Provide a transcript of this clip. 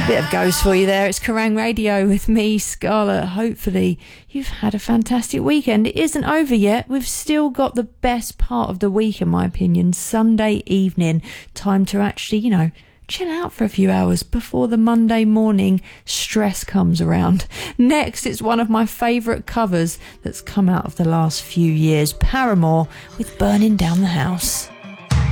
Bit of Ghost for you there. It's Kerrang Radio with me, Scarlett. Hopefully you've had a fantastic weekend. It isn't over yet. We've still got the best part of the week, in my opinion, Sunday evening. Time to actually, chill out for a few hours before the Monday morning stress comes around. Next, it's one of my favourite covers that's come out of the last few years. Paramore with Burning Down the House.